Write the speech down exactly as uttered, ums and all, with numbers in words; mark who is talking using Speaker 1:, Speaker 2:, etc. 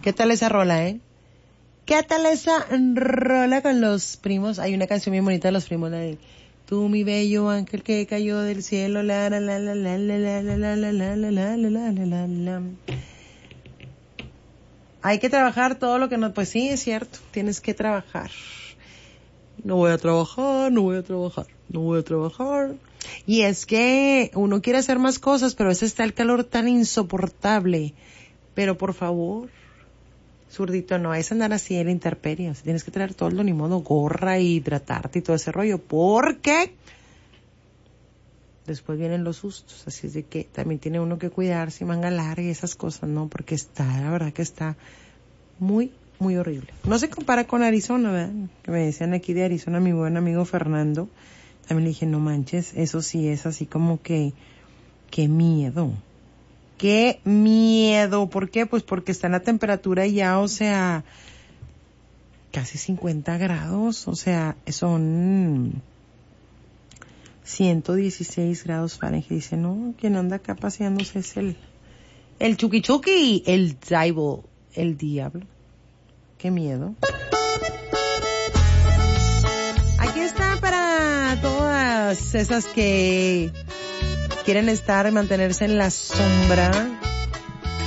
Speaker 1: ¿Qué tal esa rola, eh? ¿Qué tal esa rola con los primos? Hay una canción bien bonita de los primos, la de tú, mi bello ángel que cayó del cielo, la la la la la la la la la la la la la la la la la. Hay que trabajar todo lo que no, pues sí, es cierto, tienes que trabajar. No voy a trabajar, no voy a trabajar, no voy a trabajar. Y es que uno quiere hacer más cosas, pero a veces está el calor tan insoportable. Pero por favor, zurdito, no es andar así en la intemperie. O sea, tienes que traer todo lo ni modo, gorra y hidratarte y todo ese rollo, porque después vienen los sustos. Así es de que también tiene uno que cuidarse, manga larga y esas cosas, ¿no? Porque está, la verdad que está muy, muy horrible. No se compara con Arizona, ¿verdad? Que me decían aquí de Arizona, mi buen amigo Fernando. También le dije, no manches, eso sí es así como que, qué miedo. Qué miedo. ¿Por qué? Pues porque está en la temperatura ya, o sea, casi cincuenta grados. O sea, son ciento dieciséis grados Fahrenheit. Dice, no, quien anda acá paseándose es el, el Chucky Chucky, el Diablo, el diablo. Qué miedo. Aquí está para todas esas que quieren estar y mantenerse en la sombra.